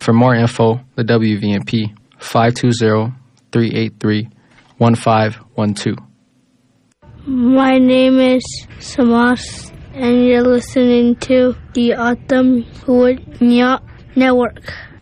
For more info, the WVMP, 520-383-1512. My name is Samas, and you're listening to the Autumn Wood Network.